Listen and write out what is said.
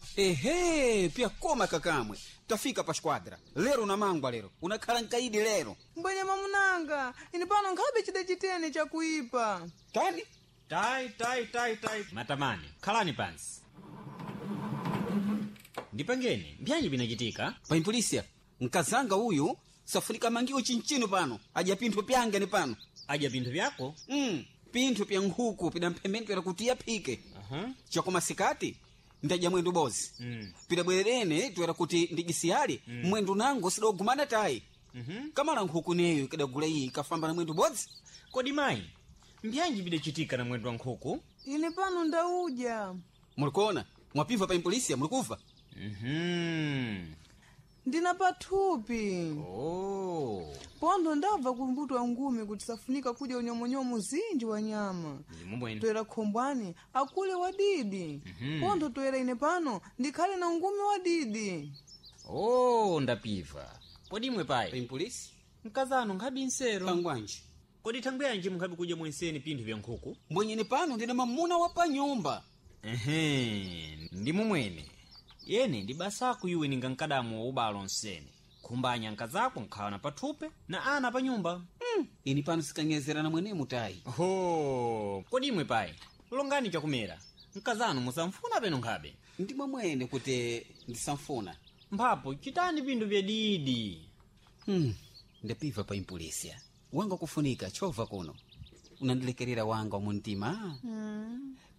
Ehe, pia koma kakamwe. Tafika pa squadra. Lero na mangwa lero. Unakhala nkaidi lero. Mbwenye mamunanga, ini pano nkhabe chida chitene chakuipa. Tani? Tai. Matamani, khalani pansi. Ndipangeni, mbyanyi binachitika? Paimpolisia, nkazanga uyu safunika mangiwo chinchino pano. Aja pinthu pyange ni pano. Aja pinthu vyako? Pinthu pya nkhuku pidamphementu era kuti yapike. Chakoma sikati ndaja mwendu bozi. Pidabwerene tuera kuti ndigisiyali mwendu nango sidogumana tayi. Kamala nkhuku neyo kadagula iyi kafamba na mwendu bozi. Kodi mayi, mbyanyi bidachitika na mwendu wa nkhuku? Ine pano ndauja. Mulikona, mwapiva paimpolisia mulikuva? Ndina pathupi. Oh. Pondo ndabva kumbuto wa ngumi kuti safunika kudya unyomonyomo zinji wa nyama. Toera khombwani akule wadidi. Pondo toera ine pano ndikhale na ngumi wadidi. Oh, ndapiva. Kodi mwe pai? Paimpolisi? Mkazano nkhabi nsero. Pangwanji. Kodi thangweyanji mukhabi kudya mwenseni pinthu vya nkhuku? Mbwenyeni pano ndina mamuna wa pa nyumba. Ndi mumwene. Yene ndi basaku yuwe ninga nkadamu wa ubalo nsene. Kumbanya nkazako nkhawana pathupe na ana pa nyumba. Ini pano sikanyezera na mwene mutayi. Oh, kodi imwe pai? Longani chakumera. Nkazano musamfuna peno nkhabe. Ndi mwene kuti ndisamfuna. Mphapo chitani pinthu vya didi. Ndapiva paimpolisia. Wanga kufunika chova kuno. Unandilekerera wanga wa muntima.